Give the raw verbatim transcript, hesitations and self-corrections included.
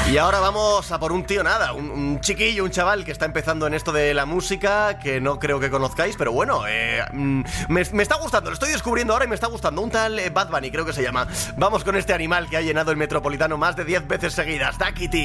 Y ahora vamos a por un tío nada, un, un chiquillo, un chaval que está empezando en esto de la música, que no creo que conozcáis, pero bueno, eh, me, me está gustando, lo estoy descubriendo ahora y me está gustando. Un tal eh, Bad Bunny, creo que se llama. Vamos con este animal que ha llenado el Metropolitano más de diez veces seguidas, Duckity.